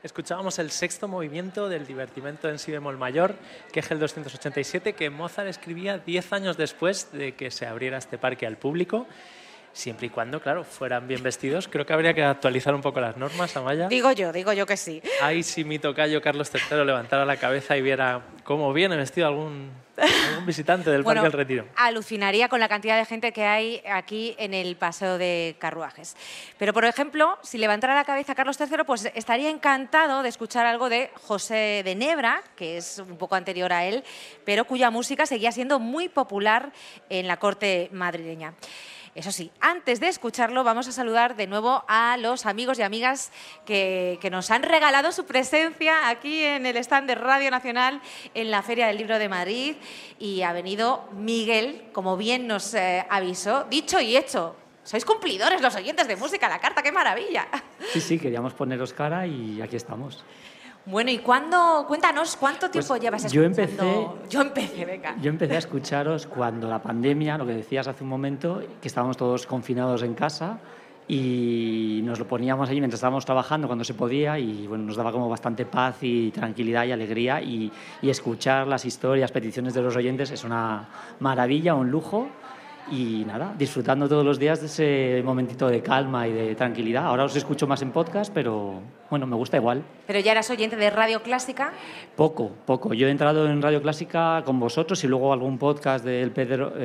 Escuchábamos el sexto movimiento del Divertimento en si bemol mayor, Kegel 287, que Mozart escribía 10 años después de que se abriera este parque al público. Siempre y cuando, claro, fueran bien vestidos. Creo que habría que actualizar un poco las normas, Amaya. Digo yo que sí. Ay, si mi tocayo Carlos III levantara la cabeza y viera cómo viene vestido algún visitante del Parque del Retiro. Alucinaría con la cantidad de gente que hay aquí en el paseo de carruajes. Pero, por ejemplo, si levantara la cabeza Carlos III, pues estaría encantado de escuchar algo de José de Nebra, que es un poco anterior a él, pero cuya música seguía siendo muy popular en la corte madrileña. Eso sí, antes de escucharlo vamos a saludar de nuevo a los amigos y amigas que nos han regalado su presencia aquí en el stand de Radio Nacional en la Feria del Libro de Madrid. Y ha venido Miguel, como bien nos avisó, dicho y hecho. Sois cumplidores los oyentes de Música a la Carta, ¡qué maravilla! Sí, queríamos poneros cara y aquí estamos. Bueno, ¿y cuéntanos, cuánto tiempo llevas escuchando? Yo empecé a escucharos cuando la pandemia, lo que decías hace un momento, que estábamos todos confinados en casa y nos lo poníamos allí mientras estábamos trabajando cuando se podía y bueno, nos daba como bastante paz y tranquilidad y alegría y escuchar las historias, peticiones de los oyentes es una maravilla, un lujo. Y nada, disfrutando todos los días de ese momentito de calma y de tranquilidad. Ahora os escucho más en podcast, pero bueno, me gusta igual. ¿Pero ya eras oyente de Radio Clásica? Poco. Yo he entrado en Radio Clásica con vosotros y luego algún podcast del Pedro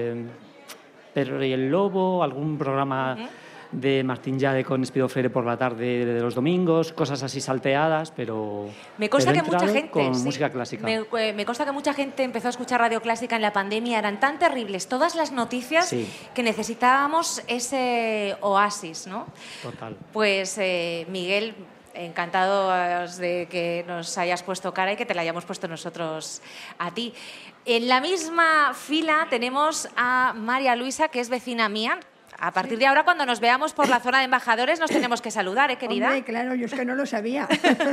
y el Lobo, algún programa de Martín Llade con Espido Freire por la tarde de los domingos, cosas así salteadas, pero me consta que mucha gente con música clásica. Me consta que mucha gente empezó a escuchar Radio Clásica en la pandemia, eran tan terribles todas las noticias que necesitábamos ese oasis, ¿no? Total. Pues Miguel, encantados de que nos hayas puesto cara y que te la hayamos puesto nosotros a ti. En la misma fila tenemos a María Luisa, que es vecina mía. A partir de ahora, cuando nos veamos por la zona de embajadores, nos tenemos que saludar, querida? Hombre, claro, yo es que no lo sabía.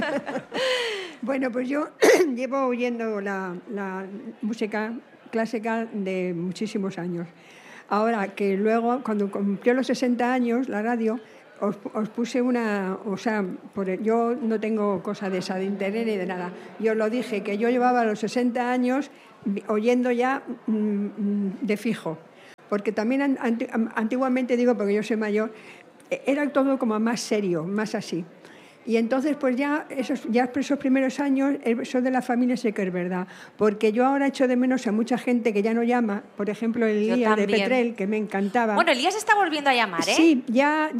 Bueno, pues yo llevo oyendo la música clásica de muchísimos años. Ahora que luego, cuando cumplió los 60 años, la radio, os puse una... O sea, yo no tengo cosa de esa, de interés ni de nada. Yo lo dije, que yo llevaba los 60 años oyendo ya de fijo. Porque también antiguamente, digo, porque yo soy mayor, era todo como más serio, más así. Y entonces, pues ya esos primeros años, eso de la familia sé que es verdad. Porque yo ahora echo de menos a mucha gente que ya no llama. Por ejemplo, Elías de Petrel, que me encantaba. Bueno, Elías está volviendo a llamar, ¿eh? Sí, ya.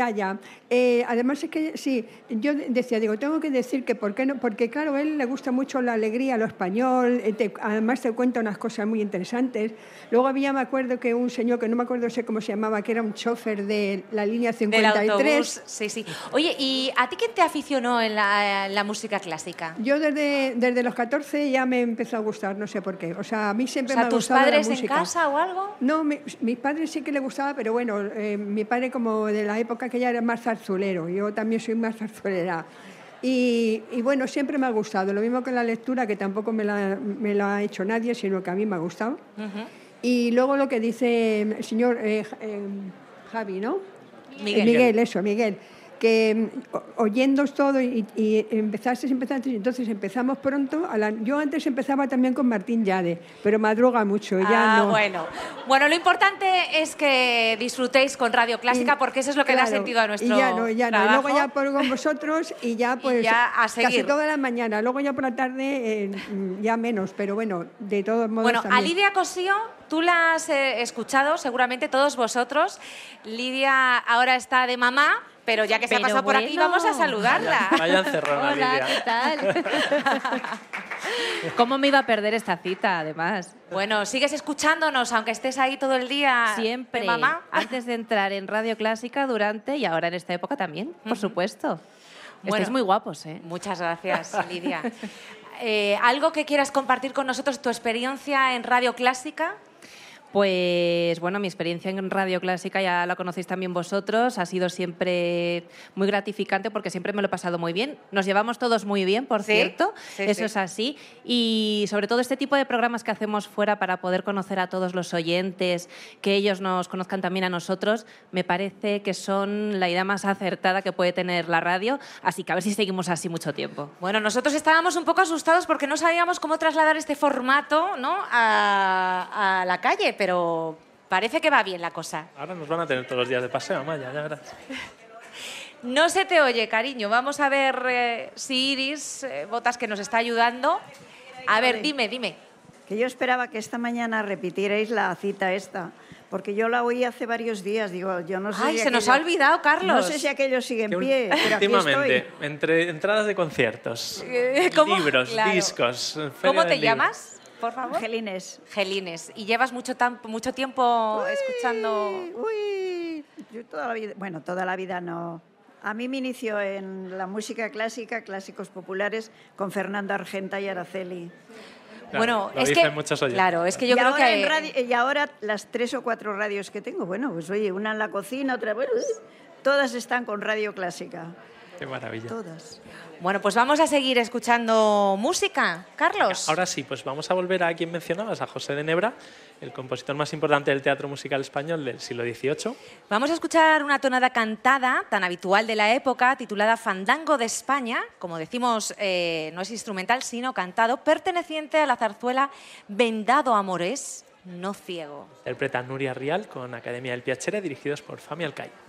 Además es que, sí, yo decía, tengo que decir que ¿por qué no? Porque, claro, a él le gusta mucho la alegría, lo español, además te cuenta unas cosas muy interesantes. Luego me acuerdo que un señor, que no me acuerdo sé cómo se llamaba, que era un chofer de la línea 53. Del autobús, sí. Oye, ¿y a ti quién te aficionó en la música clásica? Yo desde los 14 ya me empezó a gustar, no sé por qué. O sea, a mí siempre me ha gustado la música. ¿Tus padres en casa o algo? No, mis padres sí que les gustaba, pero bueno, mi padre como de la época que ya era más zarzulero, yo también soy más zarzulera. Y bueno, siempre me ha gustado. Lo mismo que la lectura, que tampoco me la ha hecho nadie, sino que a mí me ha gustado. Y luego lo que dice el señor Javi, ¿no? Miguel. Que oyéndos todo y empezaste, entonces empezamos pronto. Yo antes empezaba también con Martín Llade, pero madruga mucho, ya no. Bueno, lo importante es que disfrutéis con Radio Clásica, porque eso es lo que da sentido a nuestro trabajo. Y luego ya con vosotros y ya pues a seguir. Casi toda la mañana. Luego ya por la tarde ya menos, pero bueno, de todos modos. Bueno, también. A Lidia Cosío, tú la has escuchado, seguramente todos vosotros. Lidia ahora está de mamá, pero ya que se ha pasado por aquí, vamos a saludarla. Vaya encerrona, Lidia. Hola, ¿qué tal? ¿Cómo me iba a perder esta cita, además? Bueno, ¿sigues escuchándonos, aunque estés ahí todo el día? Siempre. ¿De mamá? Antes de entrar en Radio Clásica, durante y ahora en esta época también, por supuesto. Estáis muy guapos, ¿eh? Muchas gracias, Lidia. ¿Algo que quieras compartir con nosotros, tu experiencia en Radio Clásica? Pues bueno, mi experiencia en Radio Clásica ya la conocéis también vosotros, ha sido siempre muy gratificante porque siempre me lo he pasado muy bien. Nos llevamos todos muy bien, por cierto, eso es así. Y sobre todo este tipo de programas que hacemos fuera para poder conocer a todos los oyentes, que ellos nos conozcan también a nosotros, me parece que son la idea más acertada que puede tener la radio, así que a ver si seguimos así mucho tiempo. Bueno, nosotros estábamos un poco asustados porque no sabíamos cómo trasladar este formato, ¿no?, a la calle, pero parece que va bien la cosa. Ahora nos van a tener todos los días de paseo, Amaya, ya verás. No se te oye, cariño. Vamos a ver si Iris Botas, que nos está ayudando. A ver, dime. Que yo esperaba que esta mañana repitierais la cita esta, porque yo la oí hace varios días. Digo, yo no sé. Ay, se nos ha olvidado, Carlos. No sé si aquello sigue en pie, pero aquí Últimamente, estoy. entre entradas de conciertos, libros, Claro. discos... feria ¿Cómo del te libro. llamas, por favor? Angelines. Gelines. ¿Y llevas mucho tiempo escuchando...? Uy, yo toda la vida, bueno, toda la vida no. A mí me inició en la música clásica, clásicos populares, con Fernando Argenta y Araceli. Claro, Bueno, lo es dicen que muchos oyentes. claro, es que yo y, creo ahora que y ahora las 3 o 4 radios que tengo, bueno, pues oye, una en la cocina, otra... Bueno, todas están con radio clásica. Qué maravilla. Todas. bueno, pues vamos a seguir escuchando música, Carlos. Ahora sí, pues vamos a volver a quien mencionabas, a José de Nebra, el compositor más importante del teatro musical español del siglo XVIII. Vamos a escuchar una tonada cantada tan habitual de la época, titulada Fandango de España. Como decimos, no es instrumental, sino cantado, perteneciente a la zarzuela Vendado Amores, no ciego. Interpreta Nuria Rial con Academia del Piacere, dirigidos por Fami Alcay.